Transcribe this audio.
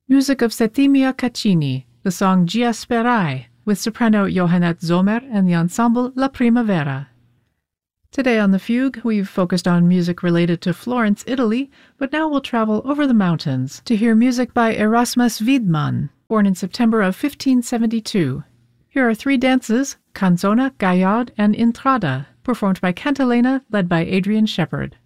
Music of Settimia Caccini, the song Gia Sperai, with soprano Johannette Zomer and the ensemble La Primavera. Today on The Fugue, we've focused on music related to Florence, Italy, but now we'll travel over the mountains to hear music by Erasmus Wiedmann, born in September of 1572. Here are three dances, Canzona, Gaillard, and Intrada, performed by Cantilena, led by Adrian Shepard.